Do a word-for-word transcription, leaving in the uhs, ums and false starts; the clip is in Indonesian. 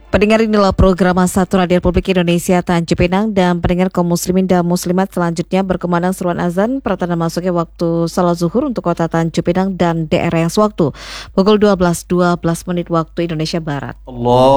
Pendengar, inilah program Satu Radio Republik Indonesia Tanjung Pinang, dan pendengar kaum muslimin dan muslimat, selanjutnya berkumandang seruan azan pertanda masuknya waktu salat zuhur untuk kota Tanjung Pinang dan daerah yang sewaktu pukul dua belas dua belas menit waktu Indonesia Barat. Allah